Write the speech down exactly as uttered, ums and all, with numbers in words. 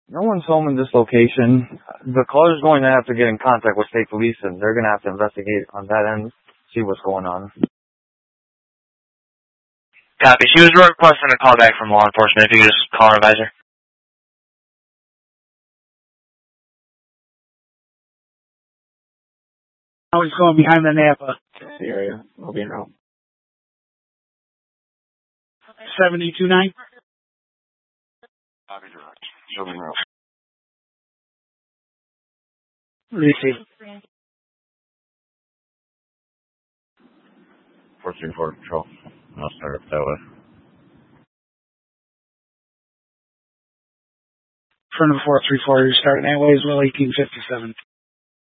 No one's home in this location. The caller's going to have to get in contact with state police, and they're going to have to investigate on that end, see what's going on. Copy. She was requesting a call back from law enforcement. If you could just call her advisor. I was going behind the Napa area. I'll be in route. seventy-two nine. Copy direct. She'll be in route. Receive. four three four Control. I'll start up that way. Front of four three four, you're starting anyways, well, eighteen fifty-seven.